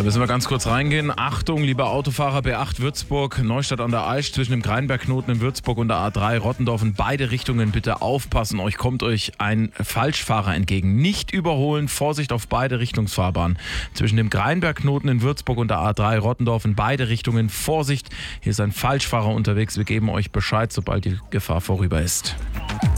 Da müssen wir ganz kurz reingehen. Achtung, lieber Autofahrer, B8 Würzburg, Neustadt an der Aisch, zwischen dem Greinbergknoten in Würzburg und der A3 Rottendorf in beide Richtungen bitte aufpassen. Euch kommt ein Falschfahrer entgegen. Nicht überholen, Vorsicht auf beide Richtungsfahrbahnen. Zwischen dem Greinbergknoten in Würzburg und der A3 Rottendorf in beide Richtungen Vorsicht. Hier ist ein Falschfahrer unterwegs. Wir geben euch Bescheid, sobald die Gefahr vorüber ist.